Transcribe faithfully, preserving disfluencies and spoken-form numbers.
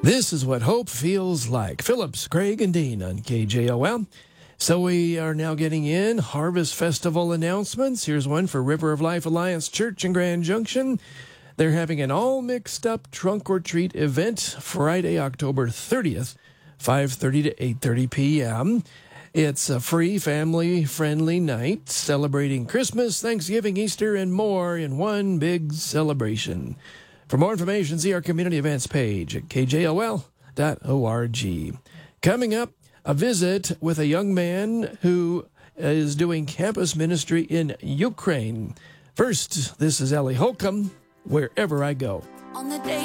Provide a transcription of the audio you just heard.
This is what hope feels like. Phillips, Craig, and Dean on K J O L. So we are now getting in Harvest Festival announcements. Here's one for River of Life Alliance Church in Grand Junction. They're having an all-mixed-up trunk or treat event Friday, October thirtieth, five thirty to eight thirty p.m. It's a free, family-friendly night celebrating Christmas, Thanksgiving, Easter, and more in one big celebration. For more information, see our community events page at k j o l dot org. Coming up, a visit with a young man who is doing campus ministry in Ukraine. First, this is Ellie Holcomb, Wherever I Go. On the day